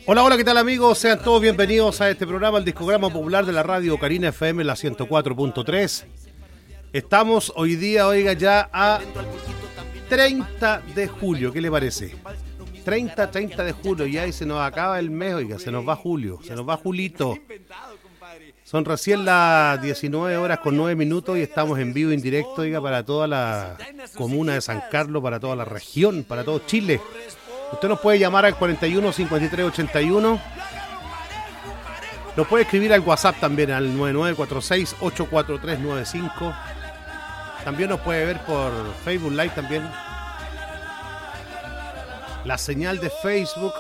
Hola, hola, ¿qué tal amigos? Sean todos bienvenidos a este programa, el Discograma Popular de la Radio Ocarina FM, la 104.3. Estamos hoy día, oiga, ya a 30 de julio, ¿qué le parece? 30 de julio, ya ahí se nos acaba el mes, oiga, se nos va julio, se nos va Julito. Son recién las 19 horas con 9 minutos y estamos en vivo, en directo, oiga, para toda la comuna de San Carlos, para toda la región, para todo Chile. Usted nos puede llamar al 41 53 81. Nos puede escribir al WhatsApp también, al 9946 84395. También nos puede ver por Facebook Live también. La señal de Facebook.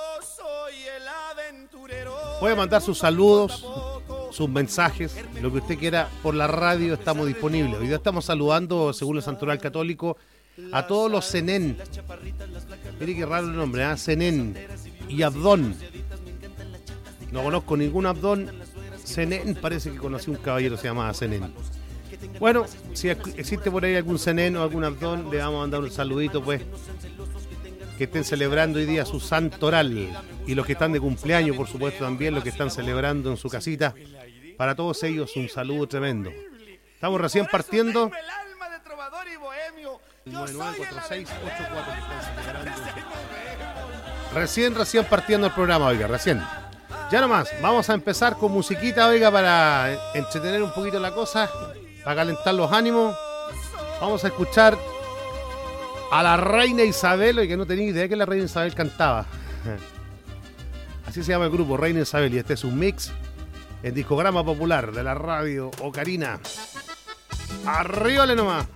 Puede mandar sus saludos, sus mensajes, lo que usted quiera por la radio, estamos disponibles. Hoy día estamos saludando, según el Santoral Católico, a todos los Zenén. Mire qué raro el nombre, ¿eh? Zenén y Abdón. No conozco ningún Abdón. Zenén, parece que conocí un caballero que se llamaba Zenén. Bueno, si existe por ahí algún Zenén o algún Abdón, le vamos a mandar un saludito, pues. Que estén celebrando hoy día su santoral. Y los que están de cumpleaños, por supuesto, también, los que están celebrando en su casita. Para todos ellos, un saludo tremendo. Estamos recién partiendo. 9946 Recién partiendo el programa, oiga, recién. Ya nomás, vamos a empezar con musiquita, oiga, para entretener un poquito la cosa, para calentar los ánimos. Vamos a escuchar a la reina Isabel, oiga, no tenía idea que la reina Isabel cantaba. Así se llama el grupo, Reina Isabel, y este es un mix en Discograma Popular de la Radio Ocarina. ¡Arriba nomás!